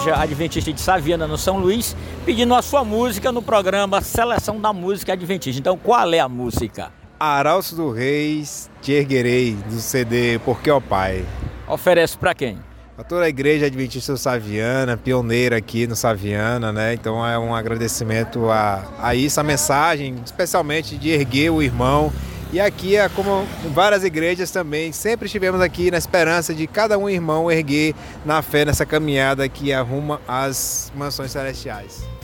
Igreja Adventista de Saviana, no São Luís, pedindo a sua música no programa Seleção da Música Adventista. Então, qual é a música? Arautos do Reis, Te Erguerei, do CD Porque Ó Pai. Oferece para quem? A toda a Igreja Adventista do Saviana, pioneira aqui no Saviana, né? Então é um agradecimento a isso, a mensagem, especialmente de erguer o irmão. E aqui, como várias igrejas também, sempre estivemos aqui na esperança de cada um irmão erguer na fé nessa caminhada que arruma as mansões celestiais.